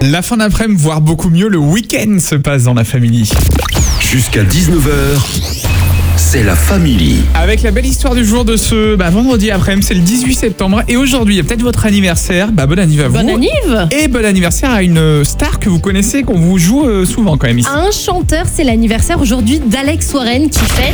La fin d'après-midi, voire beaucoup mieux, le week-end se passe dans la famille. Jusqu'à 19h, c'est la famille. Avec la belle histoire du jour de ce vendredi après-midi, c'est le 18 septembre. Et aujourd'hui, il y a peut-être votre anniversaire. Bon anniversaire à vous. Bon anniv. Et bon anniversaire à une star que vous connaissez, qu'on vous joue souvent quand même ici. Un chanteur, c'est l'anniversaire aujourd'hui d'Alex Warren qui fête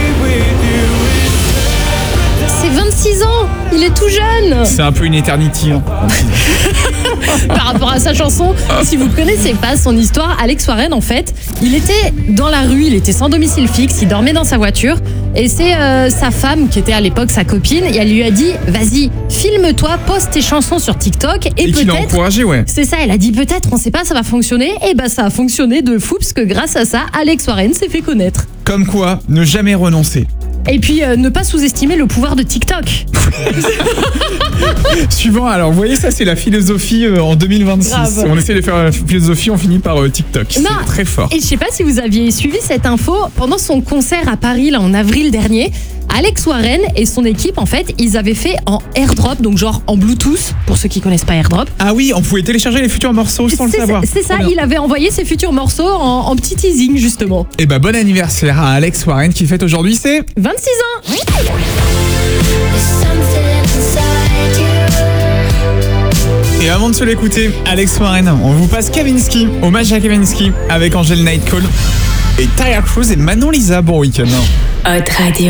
ses 26 ans. Il est tout jeune. C'est un peu une eternity. Par rapport à sa chanson, si vous ne connaissez pas son histoire, Alex Warren, en fait, il était dans la rue, il était sans domicile fixe, il dormait dans sa voiture. Et c'est sa femme, qui était à l'époque sa copine, et elle lui a dit « Vas-y, filme-toi, poste tes chansons sur TikTok. » Et qui l'a encouragé, ouais. C'est ça, elle a dit « Peut-être, on sait pas, ça va fonctionner. » Et ça a fonctionné de fou, parce que grâce à ça, Alex Warren s'est fait connaître. Comme quoi, ne jamais renoncer. Et puis, ne pas sous-estimer le pouvoir de TikTok. Suivant, alors, vous voyez, ça, c'est la philosophie en 2026. Grave. On essaie de faire la philosophie, on finit par TikTok. C'est très fort. Et je sais pas si vous aviez suivi cette info, pendant son concert à Paris, là, en avril dernier, Alex Warren et son équipe, en fait, ils avaient fait en airdrop, donc genre en Bluetooth, pour ceux qui connaissent pas airdrop. Ah oui, on pouvait télécharger les futurs morceaux sans le savoir. C'est ça, il avait envoyé ses futurs morceaux en petit teasing, justement. Et bon anniversaire à Alex Warren qui fête aujourd'hui, c'est 26 ans. Et avant de se l'écouter, Alex Warren, on vous passe Kavinsky, hommage à Kavinsky, avec Angèle Nightcall et Tyra Cruz et Manon Lisa. Bon week-end. Hot Radio.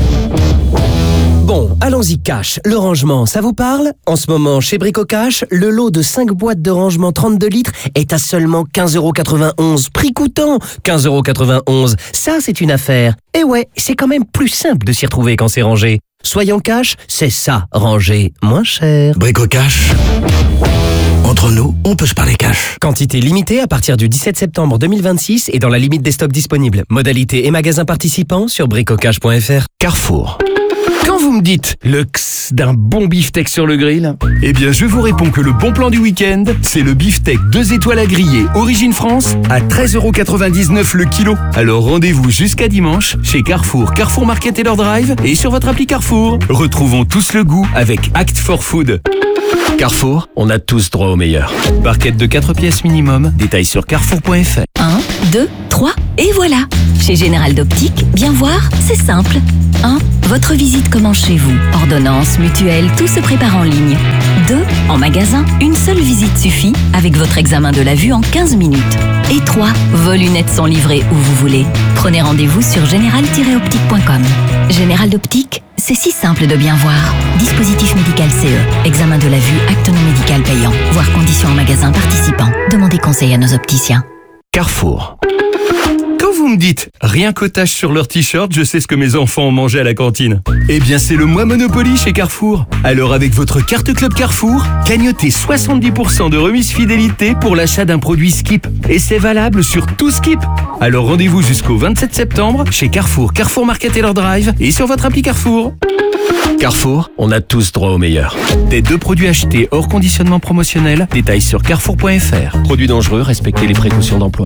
Bon, allons-y cash. Le rangement, ça vous parle ? En ce moment, chez Bricocash, le lot de 5 boîtes de rangement 32 litres est à seulement 15,91 €. Prix coûtant, 15,91 €. Ça, c'est une affaire. Et ouais, c'est quand même plus simple de s'y retrouver quand c'est rangé. Soyons cash, c'est ça, ranger moins cher. Bricocash. Entre nous, on peut se parler cash. Quantité limitée à partir du 17 septembre 2026 et dans la limite des stocks disponibles. Modalités et magasins participants sur bricocash.fr. Carrefour. Quand vous me dites le x d'un bon beefsteak sur le grill, Eh bien, je vous réponds que le bon plan du week-end, c'est le beefsteak 2 étoiles à griller, origine France, à 13,99 € le kilo. Alors rendez-vous jusqu'à dimanche chez Carrefour, Carrefour Market et leur drive et sur votre appli Carrefour. Retrouvons tous le goût avec Act for Food. Carrefour, on a tous droit au meilleur. Barquette de 4 pièces minimum, détails sur carrefour.fr. 1, 2, 3, et voilà. Chez Général d'Optique, bien voir, c'est simple. 1. Votre visite commence chez vous. Ordonnance, mutuelle, tout se prépare en ligne. 2. En magasin, une seule visite suffit avec votre examen de la vue en 15 minutes. Et 3. Vos lunettes sont livrées où vous voulez. Prenez rendez-vous sur général-optique.com. Général d'Optique, c'est si simple de bien voir. Dispositif médical CE. Examen de la vue, acte non médical payant. Voir conditions en magasin participant. Demandez conseil à nos opticiens. Carrefour. Quand vous me dites rien qu'au tache sur leur t-shirt, je sais ce que mes enfants ont mangé à la cantine. Eh bien, c'est le mois Monopoly chez Carrefour. Alors, avec votre carte Club Carrefour, gagnotez 70% de remise fidélité pour l'achat d'un produit Skip. Et c'est valable sur tout Skip. Alors, rendez-vous jusqu'au 27 septembre chez Carrefour, Carrefour Market et leur drive et sur votre appli Carrefour. Carrefour, on a tous droit au meilleur. Des 2 produits achetés hors conditionnement promotionnel, détails sur carrefour.fr. Produits dangereux, respectez les précautions d'emploi.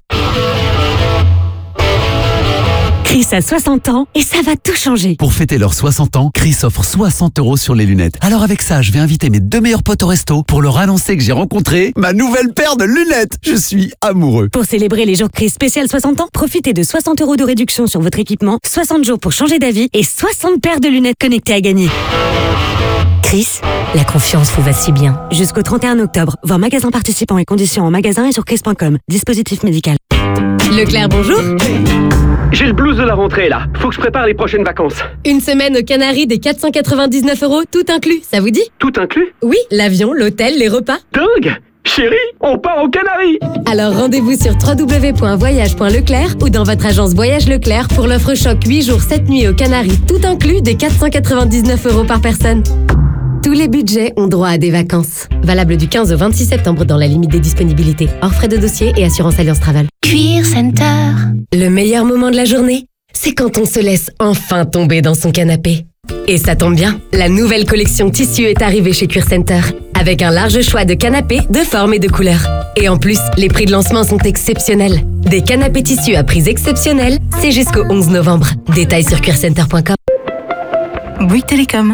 Chris a 60 ans et ça va tout changer. Pour fêter leurs 60 ans, Chris offre 60 € sur les lunettes. Alors avec ça, je vais inviter mes 2 meilleurs potes au resto pour leur annoncer que j'ai rencontré ma nouvelle paire de lunettes. Je suis amoureux. Pour célébrer les jours Chris spécial 60 ans, profitez de 60 € de réduction sur votre équipement, 60 jours pour changer d'avis et 60 paires de lunettes connectées à gagner. Chris, la confiance vous va si bien. Jusqu'au 31 octobre, voir magasin participants et conditions en magasin et sur chris.com. Dispositif médical. Leclerc, bonjour. J'ai le blues de la rentrée là, faut que je prépare les prochaines vacances. Une semaine aux Canaries des 499 €, tout inclus, ça vous dit ? Tout inclus ? Oui, l'avion, l'hôtel, les repas. Dingue ! Chérie, on part aux Canaries! Alors rendez-vous sur www.voyage.leclerc ou dans votre agence Voyage Leclerc pour l'offre choc 8 jours 7 nuits aux Canaries, tout inclus des 499 € par personne. Tous les budgets ont droit à des vacances. Valable du 15 au 26 septembre dans la limite des disponibilités. Hors frais de dossier et assurance Alliance Travel. Cuir Center. Le meilleur moment de la journée, c'est quand on se laisse enfin tomber dans son canapé. Et ça tombe bien, la nouvelle collection tissu est arrivée chez Cuir Center. Avec un large choix de canapés, de formes et de couleurs. Et en plus, les prix de lancement sont exceptionnels. Des canapés tissus à prix exceptionnels, c'est jusqu'au 11 novembre. Détails sur cuircenter.com. Bouygues Télécom. Ah,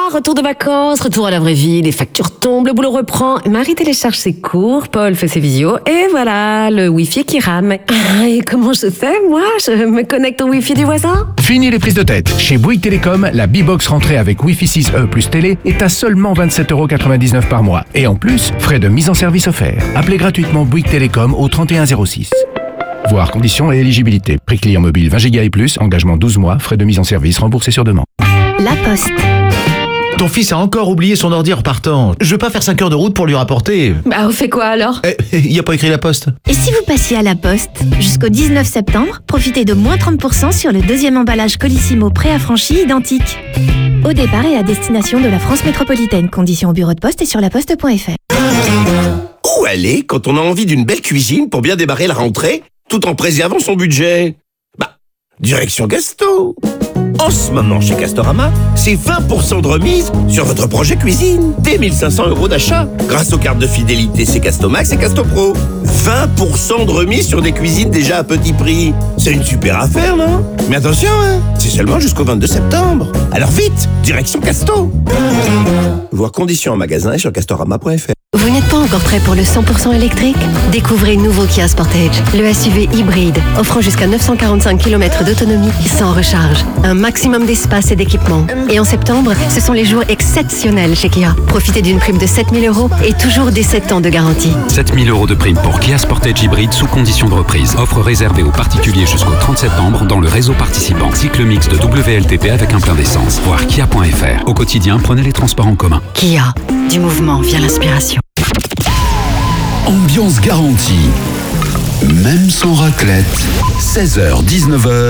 retour de vacances, retour à la vraie vie, les factures tombent, le boulot reprend, Marie télécharge ses cours, Paul fait ses visios, et voilà, le Wi-Fi qui rame. Ah, et comment je fais, moi? Je me connecte au Wi-Fi du voisin? Fini les prises de tête. Chez Bouygues Télécom, la B-Box rentrée avec Wi-Fi 6E plus télé est à seulement 27,99 € par mois. Et en plus, frais de mise en service offerts. Appelez gratuitement Bouygues Télécom au 3106. Voir conditions et éligibilité. Prix client mobile 20 Go et plus, engagement 12 mois, frais de mise en service remboursés sur demande. La Poste. Ton fils a encore oublié son ordi en repartant. Je veux pas faire 5 heures de route pour lui rapporter. Bah, on fait quoi alors? Il a pas écrit la poste. Et si vous passiez à la Poste? Jusqu'au 19 septembre, profitez de moins 30% sur le deuxième emballage Colissimo préaffranchi identique. Au départ et à destination de la France métropolitaine. Conditions au bureau de poste et sur laposte.fr. Où aller quand on a envie d'une belle cuisine pour bien démarrer la rentrée, tout en préservant son budget? Direction Gasto. En ce moment, chez Castorama, c'est 20% de remise sur votre projet cuisine. Dès 1 500 € d'achat. Grâce aux cartes de fidélité C'est Castomax et Castopro. 20% de remise sur des cuisines déjà à petit prix. C'est une super affaire, non? Mais attention, c'est seulement jusqu'au 22 septembre. Alors vite, direction Casto. Voir conditions en magasin et sur castorama.fr. Vous n'êtes pas encore prêt pour le 100% électrique? Découvrez le nouveau Kia Sportage, le SUV hybride, offrant jusqu'à 945 km d'autonomie sans recharge. Un maximum d'espace et d'équipement. Et en septembre, ce sont les jours exceptionnels chez Kia. Profitez d'une prime de 7 000 € et toujours des 7 ans de garantie. 7 000 € de prime pour Kia Sportage hybride sous condition de reprise. Offre réservée aux particuliers jusqu'au 30 septembre dans le réseau participant. Cycle mix de WLTP avec un plein d'essence. Voir kia.fr. Au quotidien, prenez les transports en commun. Kia, du mouvement vient l'inspiration. Ambiance garantie. Même sans raclette. 16h, 19h.